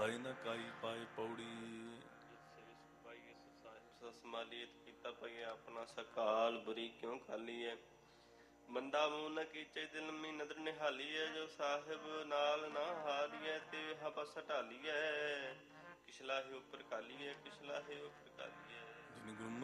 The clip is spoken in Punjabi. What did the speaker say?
ਹਾਏ ਨਾ ਕਾਈ ਪਾਏ ਪੌੜੀ। ਸੰਭਾਲੀਏ ਕੀਤਾ ਪਈਏ ਆਪਣਾ ਸਕਾਲ, ਬੁਰੀ ਕਿਉਂ ਖਾਲੀ ਹੈ। ਬੰਦਾ ਮੂੰਹ ਨ ਕੀਚੇ ਦਿਲ ਮੀ ਨਦਰ ਨਿਹਾਲੀ ਹੈ। ਜੋ ਸਾਹਿਬ ਨਾਲ ਨਾ ਹਾਰੀਐ ਤੇ ਹਬਸ ਢਾਲੀਐ। ਕਿਛਲਾ ਹੈ ਉਪਰ ਕਾਲੀਐ, ਕਿਛਲਾ ਹੈ ਉਪਰ ਕਾਲੀਐ। ਜਿਨ ਗੁਰਮੁਖ